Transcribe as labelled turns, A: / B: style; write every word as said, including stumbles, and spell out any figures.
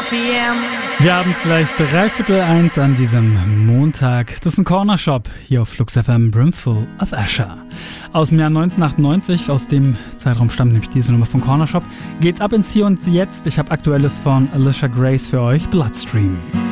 A: p m.
B: Wir haben es gleich dreiviertel eins an diesem Montag. Das ist ein Corner Shop hier auf Flux F M, Brimful of Asher. Aus dem Jahr neunzehnhundertachtundneunzig, aus dem Zeitraum stammt nämlich diese Nummer von Corner Shop, geht's ab ins Hier und Jetzt. Ich habe Aktuelles von Alicia Grace für euch, Bloodstream.